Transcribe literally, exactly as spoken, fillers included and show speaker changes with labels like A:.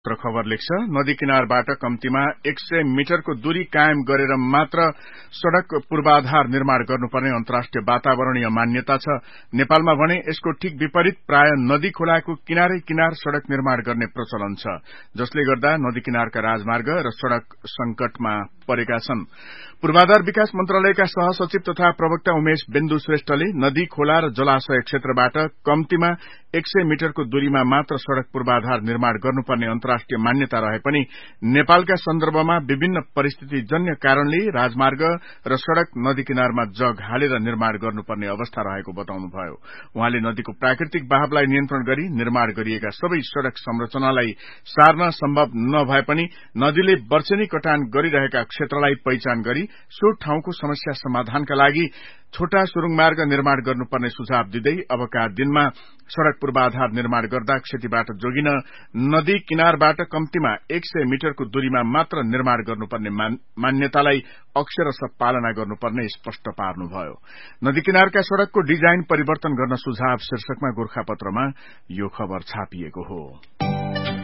A: र खबर लेख्छ नदी किनारबाट कम्तीमा एक सय मिटरको दूरी कायम गरेर मात्र सड़क पूर्वाधार निर्माण गर्नुपर्ने अन्तर्राष्ट्रिय वातावरणीय मान्यता छ। नेपालमा भने यसको ठीक विपरीत प्राय नदी खोलाको किनारै किनार सड़क निर्माण गर्ने प्रचलन छ, जसले गर्दा नदी किनारका राजमार्ग र सड़क संकटमा परेका छन्। पूर्वाधार विकास मन्त्रालयका सहसचिव तथा प्रवक्ता उमेश बिन्दु श्रेष्ठले नदी खोला र जलाशय क्षेत्रबाट कम्तीमा एक सय मिटरको दूरीमा मात्र सड़क पूर्वाधार निर्माण गर्नुपर्ने अन्तर्राष्ट्रिय मान्यता रहे पनि नेपालका सन्दर्भमा विभिन्न परिस्थितिजन्य कारणले राजमार्ग र सड़क नदी किनारमा जग हालेर निर्माण गर्नुपर्ने अवस्था रहेको बताउनुभयो। उहाँले नदीको प्राकृतिक बहावलाई नियन्त्रण गरी निर्माण गरिएका सबै सड़क संरचनालाई सार्न सम्भव नभए पनि नदीले वर्षेनी कटान गरिरहेका क्षेत्रलाई पहिचान गरी सो ठाउँको समस्या समाधानका लागि छोटा सुरुङ मार्ग निर्माण गर्नुपर्ने सुझाव दिँदै अबका दिनमा सड़क पूर्वाधार निर्माण गर्दा क्षतिबाट जोगिन नदी किनारबाट कम्तीमा एक सय मिटरको दूरीमा मात्र निर्माण गर्नुपर्ने मान्यतालाई अक्षरशः पालना गर्नुपर्ने स्पष्ट पार्नुभयो। नदी किनारका सड़कको डिजाइन परिवर्तन गर्न सुझाव शीर्षकमा गोरखापत्रमा यो खबर छापिएको हो।